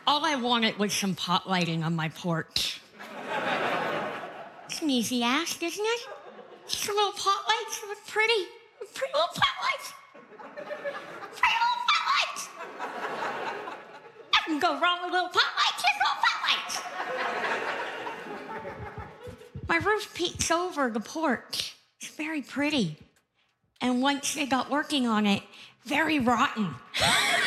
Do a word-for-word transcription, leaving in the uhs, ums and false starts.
all I wanted was some pot lighting on my porch. It's an easy ask, isn't it? Just a little pot lights. It was pretty. Pretty little pot lights. Pretty little pot lights. Nothing go wrong with little pot lights. Just little pot lights. My roof peeks over the porch. It's very pretty. And once they got working on it, very rotten.